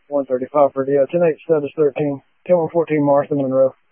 135 for the 10-8 status 13. 10-114 Marston Monroe.